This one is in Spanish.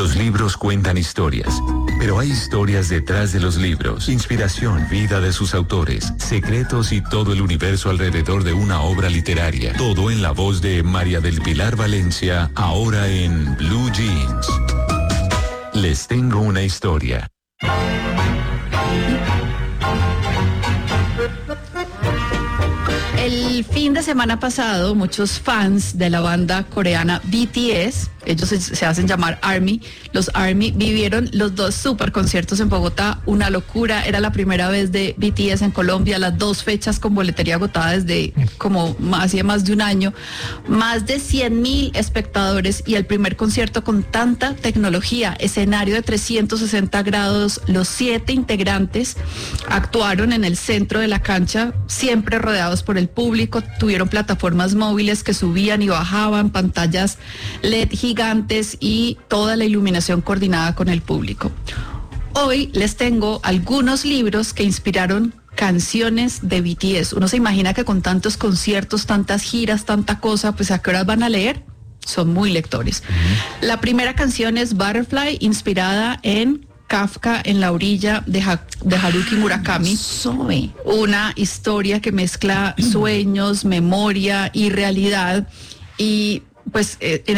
Los libros cuentan historias, pero hay historias detrás de los libros. Inspiración, vida de sus autores, secretos y todo el universo alrededor de una obra literaria. Todo en la voz de María del Pilar Valencia, ahora en Blue Jeans. Les tengo una historia. El fin de semana pasado, muchos fans de la banda coreana BTS, ellos se hacen llamar ARMY, los ARMY vivieron los 2 super conciertos en Bogotá, una locura, era la primera vez de BTS en Colombia, las 2 fechas con boletería agotada desde como hacía más de un año, más de 100,000 espectadores y el primer concierto con tanta tecnología, escenario de 360 grados, los 7 integrantes actuaron en el centro de la cancha, siempre rodeados por el público, tuvieron plataformas móviles que subían y bajaban, pantallas LED gigantes y toda la iluminación coordinada con el público. Hoy les tengo algunos libros que inspiraron canciones de BTS. Uno se imagina que con tantos conciertos, tantas giras, tanta cosa, pues ¿a qué horas van a leer? Son muy lectores. La primera canción es Butterfly, inspirada en Kafka en la orilla de Haruki Murakami. Una historia que mezcla sueños, memoria y realidad. Y pues en